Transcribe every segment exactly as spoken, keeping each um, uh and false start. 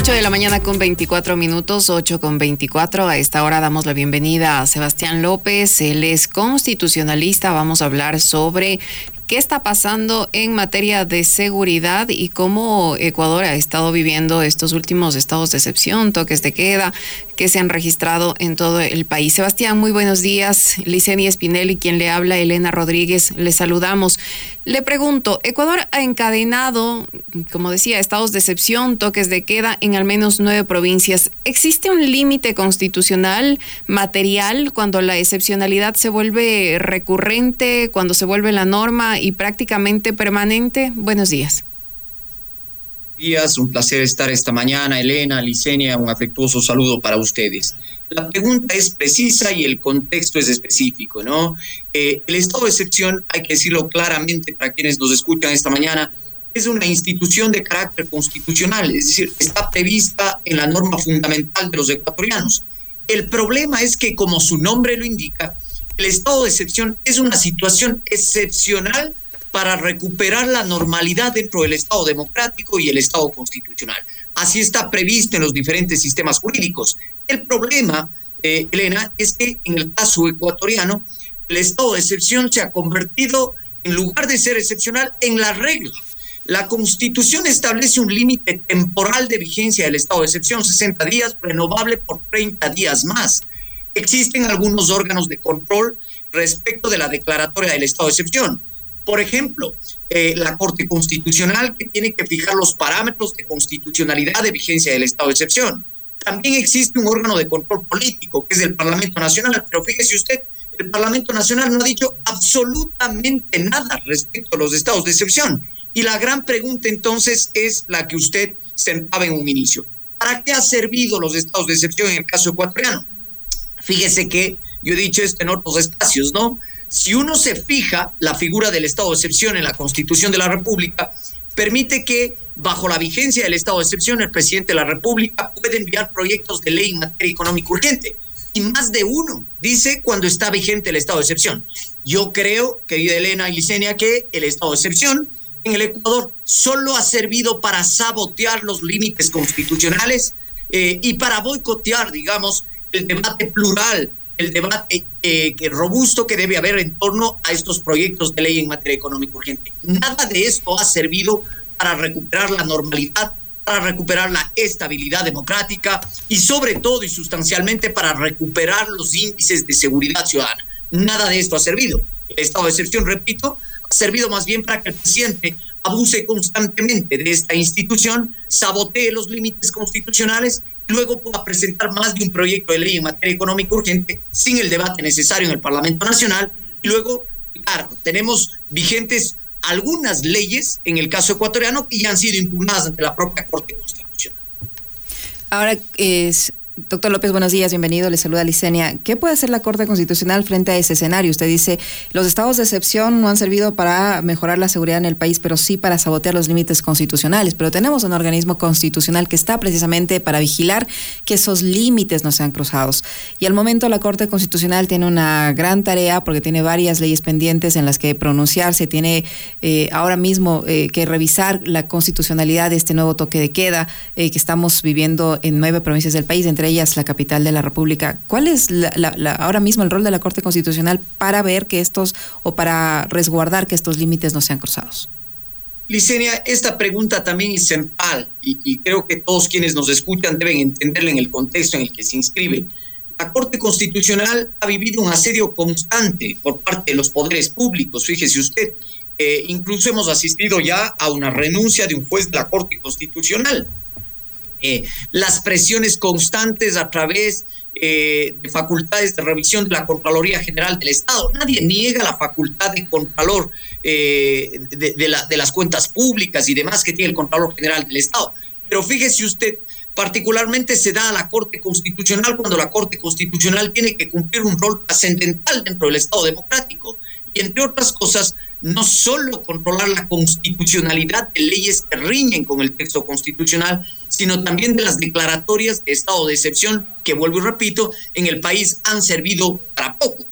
ocho de la mañana con veinticuatro minutos, ocho con veinticuatro. A esta hora damos la bienvenida a Sebastián López. Él es constitucionalista. Vamos a hablar sobre qué está pasando en materia de seguridad y cómo Ecuador ha estado viviendo estos últimos estados de excepción, toques de queda que se han registrado en todo el país. Sebastián, muy buenos días. Licenia Spinelli, quien le habla, Elena Rodríguez, le saludamos. Le pregunto, Ecuador ha encadenado, como decía, estados de excepción, toques de queda en al menos nueve provincias. ¿Existe un límite constitucional material cuando la excepcionalidad se vuelve recurrente, cuando se vuelve la norma y prácticamente permanente? Buenos días. Días, un placer estar esta mañana. Elena, Licenia, un afectuoso saludo para ustedes. La pregunta es precisa y el contexto es específico, ¿no? Eh, el estado de excepción, hay que decirlo claramente para quienes nos escuchan esta mañana, es una institución de carácter constitucional, es decir, está prevista en la norma fundamental de los ecuatorianos. El problema es que, como su nombre lo indica, el estado de excepción es una situación excepcional para recuperar la normalidad dentro del Estado democrático y el Estado constitucional. Así está previsto en los diferentes sistemas jurídicos. El problema, eh, Elena, es que en el caso ecuatoriano, el estado de excepción se ha convertido, en lugar de ser excepcional, en la regla. La Constitución establece un límite temporal de vigencia del estado de excepción, sesenta días, renovable por treinta días más. Existen algunos órganos de control respecto de la declaratoria del estado de excepción. Por ejemplo, eh, la Corte Constitucional, que tiene que fijar los parámetros de constitucionalidad de vigencia del estado de excepción. También existe un órgano de control político, que es el Parlamento Nacional, pero fíjese usted, el Parlamento Nacional no ha dicho absolutamente nada respecto a los estados de excepción. Y la gran pregunta entonces es la que usted sentaba en un inicio. ¿Para qué ha servido los estados de excepción en el caso ecuatoriano? Fíjese que yo he dicho esto en otros espacios, ¿no? Si uno se fija, la figura del estado de excepción en la Constitución de la República permite que, bajo la vigencia del estado de excepción, el presidente de la República puede enviar proyectos de ley en materia económica urgente. Y más de uno dice cuando está vigente el estado de excepción. Yo creo, querida Elena y Licenia, que el estado de excepción en el Ecuador solo ha servido para sabotear los límites constitucionales eh, y para boicotear, digamos, el debate plural, el debate eh, que robusto que debe haber en torno a estos proyectos de ley en materia económica urgente. Nada de esto ha servido para recuperar la normalidad, para recuperar la estabilidad democrática y sobre todo y sustancialmente para recuperar los índices de seguridad ciudadana. Nada de esto ha servido. El estado de excepción, repito, ha servido más bien para que el presidente abuse constantemente de esta institución, sabotee los límites constitucionales, luego pueda presentar más de un proyecto de ley en materia económica urgente sin el debate necesario en el Parlamento Nacional. Y luego, claro, tenemos vigentes algunas leyes en el caso ecuatoriano que ya han sido impugnadas ante la propia Corte Constitucional. Ahora, es... Doctor López, buenos días, bienvenido, le saluda Licenia. ¿Qué puede hacer la Corte Constitucional frente a ese escenario? Usted dice, los estados de excepción no han servido para mejorar la seguridad en el país, pero sí para sabotear los límites constitucionales. Pero tenemos un organismo constitucional que está precisamente para vigilar que esos límites no sean cruzados. Y al momento la Corte Constitucional tiene una gran tarea porque tiene varias leyes pendientes en las que pronunciarse, tiene eh, ahora mismo eh, que revisar la constitucionalidad de este nuevo toque de queda eh, que estamos viviendo en nueve provincias del país, entre ellas la capital de la República. ¿Cuál es la, la, la, ahora mismo el rol de la Corte Constitucional para ver que estos, o para resguardar que estos límites no sean cruzados? Licenia, esta pregunta también es central y, y creo que todos quienes nos escuchan deben entenderla en el contexto en el que se inscribe. La Corte Constitucional ha vivido un asedio constante por parte de los poderes públicos, fíjese usted. Eh, incluso hemos asistido ya a una renuncia de un juez de la Corte Constitucional. Eh, las presiones constantes a través eh, de facultades de revisión de la Contraloría General del Estado. Nadie niega la facultad de Contralor eh, de, de, la, de las cuentas públicas y demás que tiene el Contralor General del Estado. Pero fíjese usted, particularmente se da a la Corte Constitucional cuando la Corte Constitucional tiene que cumplir un rol trascendental dentro del Estado democrático. Y entre otras cosas, no solo controlar la constitucionalidad de leyes que riñen con el texto constitucional, sino también de las declaratorias de estado de excepción que, vuelvo y repito, en el país han servido para poco.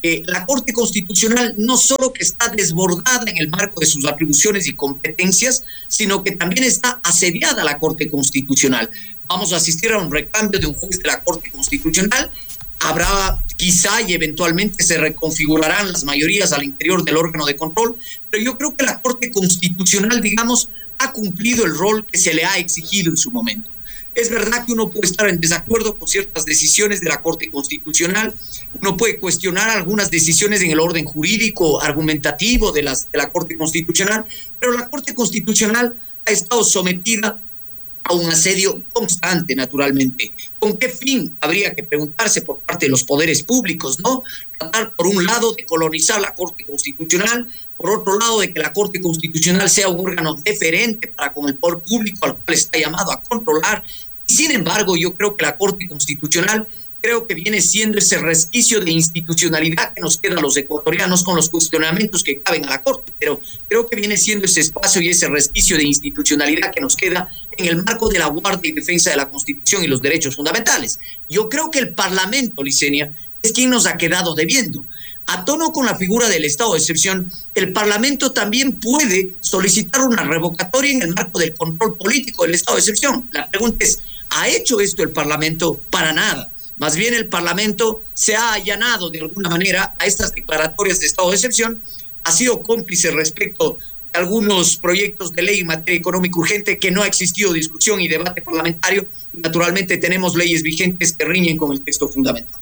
Eh, la Corte Constitucional no solo que está desbordada en el marco de sus atribuciones y competencias, sino que también está asediada la Corte Constitucional. Vamos a asistir a un recambio de un juez de la Corte Constitucional. Habrá quizá y eventualmente se reconfigurarán las mayorías al interior del órgano de control, pero yo creo que la Corte Constitucional, digamos, ha cumplido el rol que se le ha exigido en su momento. Es verdad que uno puede estar en desacuerdo con ciertas decisiones de la Corte Constitucional, uno puede cuestionar algunas decisiones en el orden jurídico, argumentativo de, las, de la Corte Constitucional, pero la Corte Constitucional ha estado sometida a un asedio constante, naturalmente. ¿Con qué fin? Habría que preguntarse por parte de los poderes públicos, ¿no? Tratar, por un lado, de colonizar la Corte Constitucional, por otro lado, de que la Corte Constitucional sea un órgano deferente para con el poder público al cual está llamado a controlar. Y sin embargo, yo creo que la Corte Constitucional creo que viene siendo ese resquicio de institucionalidad que nos queda a los ecuatorianos con los cuestionamientos que caben a la Corte, pero creo que viene siendo ese espacio y ese resquicio de institucionalidad que nos queda en el marco de la guardia y defensa de la Constitución y los derechos fundamentales. Yo creo que el Parlamento, Licenia, es quien nos ha quedado debiendo. A tono con la figura del estado de excepción, el Parlamento también puede solicitar una revocatoria en el marco del control político del estado de excepción. La pregunta es, ¿ha hecho esto el Parlamento? Para nada. Más bien el Parlamento se ha allanado de alguna manera a estas declaratorias de estado de excepción, ha sido cómplice respecto a algunos proyectos de ley en materia económica urgente que no ha existido discusión y debate parlamentario, y naturalmente tenemos leyes vigentes que riñen con el texto fundamental.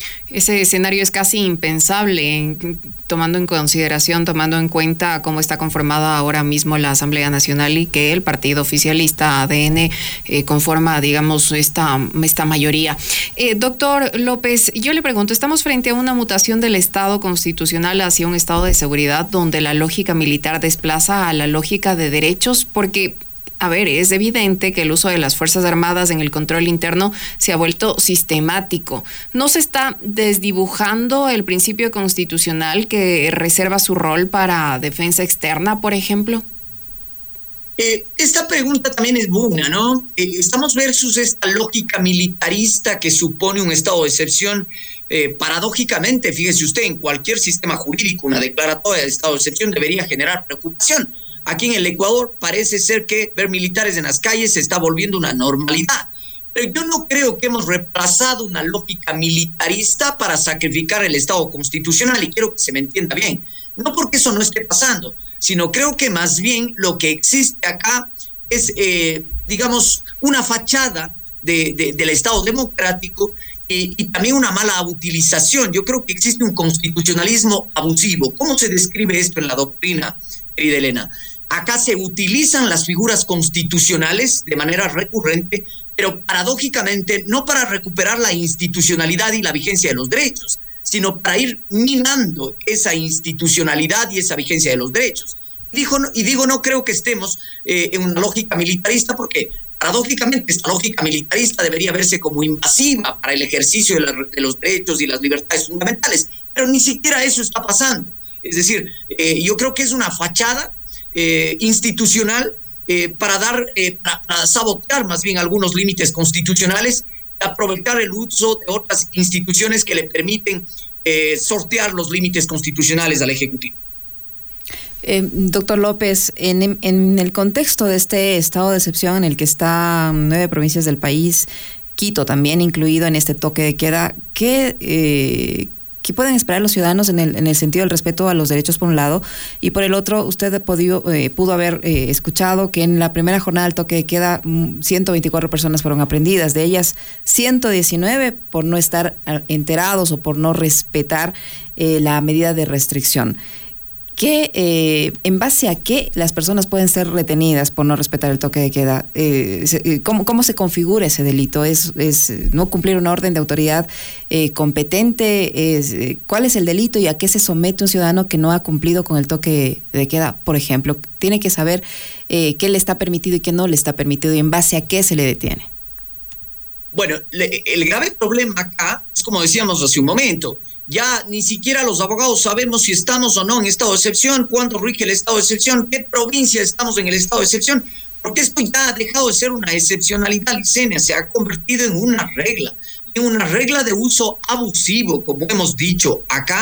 Ese escenario es casi impensable, tomando en consideración, tomando en cuenta cómo está conformada ahora mismo la Asamblea Nacional y que el partido oficialista A D N eh, conforma, digamos, esta, esta mayoría. Eh, doctor López, yo le pregunto, estamos frente a una mutación del Estado constitucional hacia un Estado de seguridad donde la lógica militar desplaza a la lógica de derechos, porque a ver, es evidente que el uso de las Fuerzas Armadas en el control interno se ha vuelto sistemático. ¿No se está desdibujando el principio constitucional que reserva su rol para defensa externa, por ejemplo? Eh, esta pregunta también es buena, ¿no? Eh, estamos versus esta lógica militarista que supone un estado de excepción. Eh, paradójicamente, fíjese usted, en cualquier sistema jurídico, una declaratoria de estado de excepción debería generar preocupación. Aquí en el Ecuador parece ser que ver militares en las calles se está volviendo una normalidad. Pero yo no creo que hemos reemplazado una lógica militarista para sacrificar el Estado constitucional, y quiero que se me entienda bien. No porque eso no esté pasando, sino creo que más bien lo que existe acá es, eh, digamos, una fachada de, de, del Estado democrático y, y también una mala utilización. Yo creo que existe un constitucionalismo abusivo. ¿Cómo se describe esto en la doctrina, querida Elena? Acá se utilizan las figuras constitucionales de manera recurrente, pero paradójicamente no para recuperar la institucionalidad y la vigencia de los derechos, sino para ir minando esa institucionalidad y esa vigencia de los derechos. Dijo, y digo, no creo que estemos eh, en una lógica militarista, porque paradójicamente esta lógica militarista debería verse como invasiva para el ejercicio de, la, de los derechos y las libertades fundamentales, pero ni siquiera eso está pasando. Es decir, eh, yo creo que es una fachada Eh, institucional eh, para dar, eh, para, para sabotear más bien algunos límites constitucionales, aprovechar el uso de otras instituciones que le permiten eh, sortear los límites constitucionales al Ejecutivo. Eh, doctor López, en, en el contexto de este estado de excepción en el que están nueve provincias del país, Quito también incluido en este toque de queda, ¿qué eh, ¿qué pueden esperar los ciudadanos en el, en el sentido del respeto a los derechos por un lado? Y por el otro, usted podido, eh, pudo haber eh, escuchado que en la primera jornada del toque de queda ciento veinticuatro personas fueron aprendidas, de ellas ciento diecinueve por no estar enterados o por no respetar eh, la medida de restricción. ¿Qué, eh, ¿En base a qué las personas pueden ser retenidas por no respetar el toque de queda? Eh, ¿cómo, ¿Cómo se configura ese delito? ¿Es, es no cumplir una orden de autoridad eh, competente? Es, eh, ¿Cuál es el delito y a qué se somete un ciudadano que no ha cumplido con el toque de queda? Por ejemplo, tiene que saber eh, qué le está permitido y qué no le está permitido y en base a qué se le detiene. Bueno, le, el grave problema acá es como decíamos hace un momento. Ya ni siquiera los abogados sabemos si estamos o no en estado de excepción, cuándo rige el estado de excepción, qué provincia estamos en el estado de excepción, porque esto ya ha dejado de ser una excepcionalidad, Licenia, se ha convertido en una regla, en una regla de uso abusivo, como hemos dicho acá,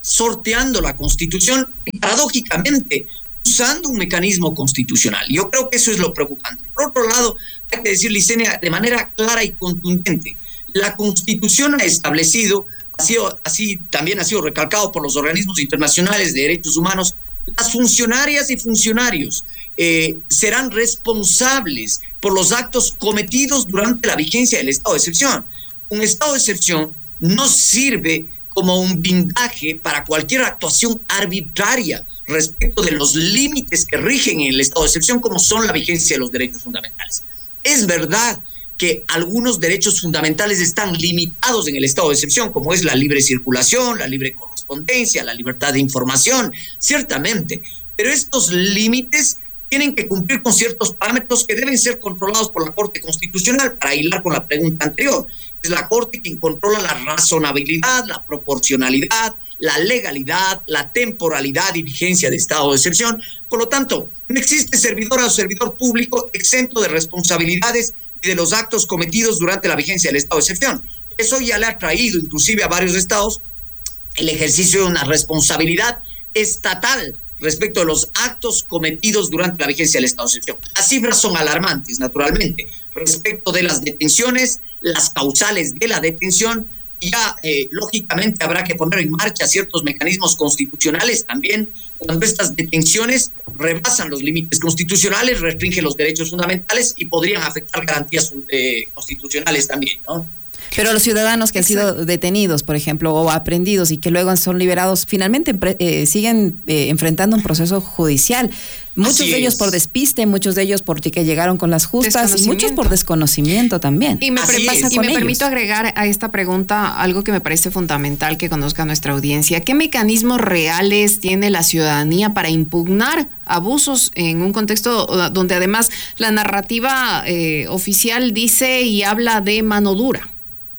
sorteando la Constitución y paradójicamente usando un mecanismo constitucional. Yo creo que eso es lo preocupante. Por otro lado, hay que decir, Licenia, de manera clara y contundente, la Constitución ha establecido, ha sido, así también ha sido recalcado por los organismos internacionales de derechos humanos, las funcionarias y funcionarios eh, serán responsables por los actos cometidos durante la vigencia del estado de excepción. Un estado de excepción no sirve como un blindaje para cualquier actuación arbitraria respecto de los límites que rigen en el estado de excepción, como son la vigencia de los derechos fundamentales. Es verdad que algunos derechos fundamentales están limitados en el estado de excepción, como es la libre circulación, la libre correspondencia, la libertad de información, ciertamente, pero estos límites tienen que cumplir con ciertos parámetros que deben ser controlados por la Corte Constitucional. Para hilar con la pregunta anterior, es la Corte quien controla la razonabilidad, la proporcionalidad, la legalidad, la temporalidad y vigencia de estado de excepción. Por lo tanto, no existe servidora o servidor público exento de responsabilidades y de los actos cometidos durante la vigencia del estado de excepción. Eso ya le ha traído inclusive a varios estados el ejercicio de una responsabilidad estatal respecto de los actos cometidos durante la vigencia del estado de excepción. Las cifras son alarmantes, naturalmente, respecto de las detenciones, las causales de la detención. Ya, eh, lógicamente, habrá que poner en marcha ciertos mecanismos constitucionales también cuando estas detenciones rebasan los límites constitucionales, restringen los derechos fundamentales y podrían afectar garantías eh, constitucionales también, ¿no? Pero los ciudadanos que Exacto. han sido detenidos, por ejemplo, o aprendidos y que luego son liberados, finalmente eh, siguen eh, enfrentando un proceso judicial. Muchos Así de ellos es. por despiste, muchos de ellos porque llegaron con las justas y muchos por desconocimiento también. Y me, pre- y me permito agregar a esta pregunta algo que me parece fundamental que conozca nuestra audiencia. ¿Qué mecanismos reales tiene la ciudadanía para impugnar abusos en un contexto donde además la narrativa eh, oficial dice y habla de mano dura?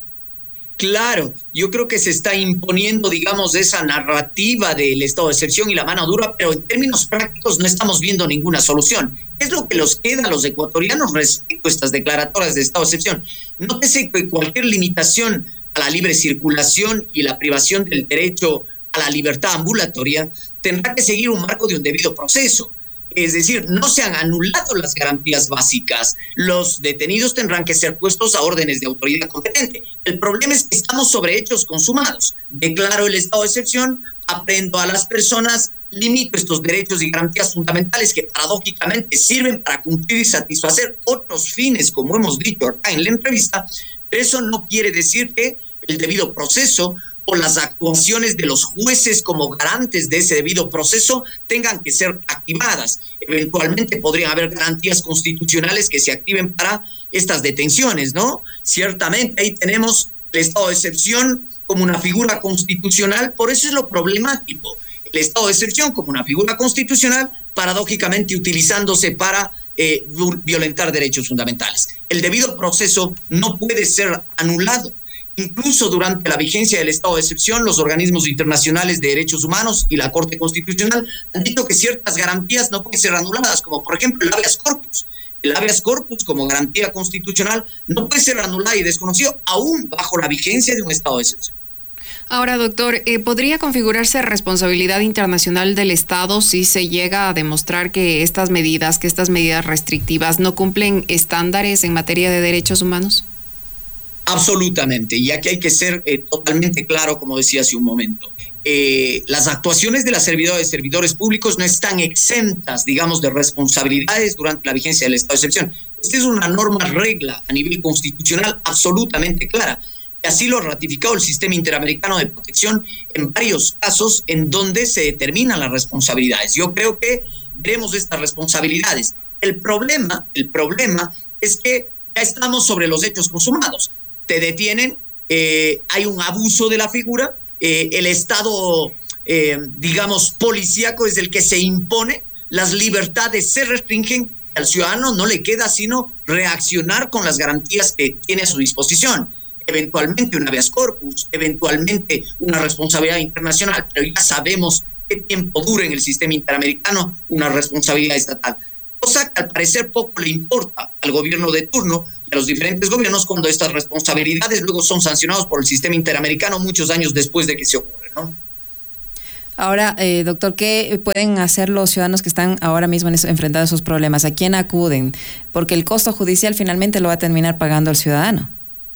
Claro, yo creo que se está imponiendo, digamos, esa narrativa del estado de excepción y la mano dura, pero en términos prácticos no estamos viendo ninguna solución. ¿Qué es lo que los queda a los ecuatorianos respecto a estas declaratorias de estado de excepción? Nótese que cualquier limitación a la libre circulación y la privación del derecho a la libertad ambulatoria tendrá que seguir un marco de un debido proceso. Es decir, no se han anulado las garantías básicas. Los detenidos tendrán que ser puestos a órdenes de autoridad competente. El problema es que estamos sobre hechos consumados. Declaro el estado de excepción, aprendo a las personas, limito estos derechos y garantías fundamentales que paradójicamente sirven para cumplir y satisfacer otros fines, como hemos dicho acá en la entrevista, pero eso no quiere decir que el debido proceso o las actuaciones de los jueces como garantes de ese debido proceso tengan que ser activadas. Eventualmente podrían haber garantías constitucionales que se activen para estas detenciones, ¿no? Ciertamente ahí tenemos el estado de excepción como una figura constitucional, por eso es lo problemático. El estado de excepción como una figura constitucional, paradójicamente utilizándose para eh, violentar derechos fundamentales. El debido proceso no puede ser anulado. Incluso durante la vigencia del estado de excepción, los organismos internacionales de derechos humanos y la Corte Constitucional han dicho que ciertas garantías no pueden ser anuladas, como por ejemplo el habeas corpus. El habeas corpus como garantía constitucional no puede ser anulada y desconocido aún bajo la vigencia de un estado de excepción. Ahora, doctor, eh, ¿podría configurarse responsabilidad internacional del Estado si se llega a demostrar que estas medidas, que estas medidas restrictivas no cumplen estándares en materia de derechos humanos? Absolutamente, y aquí hay que ser eh, totalmente claro, como decía hace un momento. Eh, las actuaciones de las servidoras y servidores públicos no están exentas, digamos, de responsabilidades durante la vigencia del estado de excepción. Esta es una norma regla a nivel constitucional absolutamente clara. Y así lo ha ratificado el Sistema Interamericano de Protección en varios casos en donde se determinan las responsabilidades. Yo creo que veremos estas responsabilidades. El problema, el problema es que ya estamos sobre los hechos consumados. Te detienen, eh, hay un abuso de la figura, eh, el Estado, eh, digamos, policíaco es el que se impone, las libertades se restringen, al ciudadano no le queda sino reaccionar con las garantías que tiene a su disposición. Eventualmente un habeas corpus, eventualmente una responsabilidad internacional, pero ya sabemos qué tiempo dura en el sistema interamericano una responsabilidad estatal. Cosa que al parecer poco le importa al gobierno de turno y a los diferentes gobiernos cuando estas responsabilidades luego son sancionadas por el sistema interamericano muchos años después de que se ocurre, ¿no? Ahora, eh, doctor, ¿qué pueden hacer los ciudadanos que están ahora mismo en eso, enfrentando esos problemas? ¿A quién acuden? Porque el costo judicial finalmente lo va a terminar pagando el ciudadano.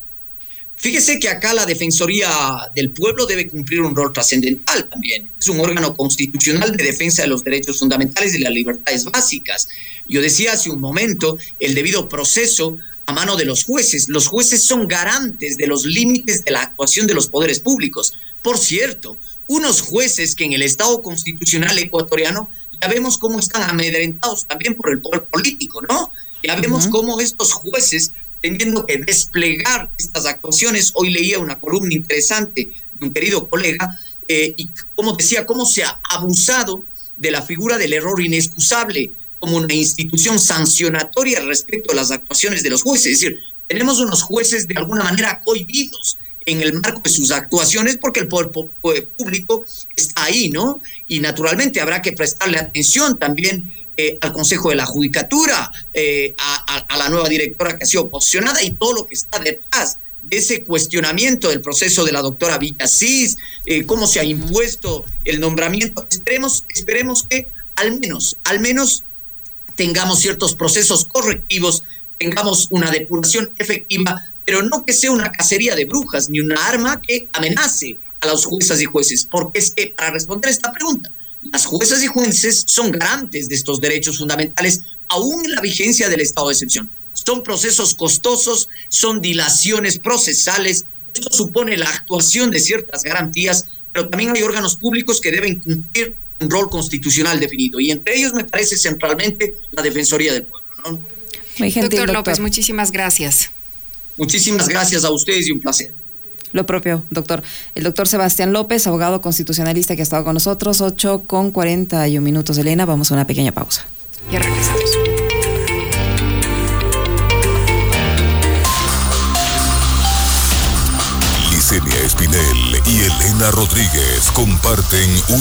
Fíjese que acá la Defensoría del Pueblo debe cumplir un rol trascendental también. Es un órgano constitucional de defensa de los derechos fundamentales y las libertades básicas. Yo decía hace un momento el debido proceso a mano de los jueces. Los jueces son garantes de los límites de la actuación de los poderes públicos. Por cierto, unos jueces que en el Estado constitucional ecuatoriano ya vemos cómo están amedrentados también por el poder político, ¿no? Ya vemos uh-huh. cómo estos jueces, teniendo que desplegar estas actuaciones, hoy leía una columna interesante de un querido colega, eh, y como decía, cómo se ha abusado de la figura del error inexcusable como una institución sancionatoria respecto a las actuaciones de los jueces. Es decir, tenemos unos jueces de alguna manera cohibidos en el marco de sus actuaciones porque el poder público está ahí, ¿no? Y naturalmente habrá que prestarle atención también Eh, al Consejo de la Judicatura, eh, a, a, a la nueva directora que ha sido posicionada y todo lo que está detrás de ese cuestionamiento del proceso de la doctora Villasís, eh, cómo se ha impuesto el nombramiento. Esperemos, esperemos que al menos, al menos tengamos ciertos procesos correctivos, tengamos una depuración efectiva, pero no que sea una cacería de brujas ni una arma que amenace a los jueces y jueces, porque es que para responder esta pregunta, las juezas y jueces son garantes de estos derechos fundamentales, aún en la vigencia del estado de excepción. Son procesos costosos, son dilaciones procesales, esto supone la actuación de ciertas garantías, pero también hay órganos públicos que deben cumplir un rol constitucional definido, y entre ellos me parece centralmente la Defensoría del Pueblo, ¿no? Muy gentil, doctor López, doctor. Muchísimas gracias. Muchísimas gracias a ustedes y un placer. Lo propio, doctor. El doctor Sebastián López, abogado constitucionalista que ha estado con nosotros, ocho con cuarenta y un minutos. Elena, vamos a una pequeña pausa. Ya regresamos. Licenia Espinel y Elena Rodríguez comparten un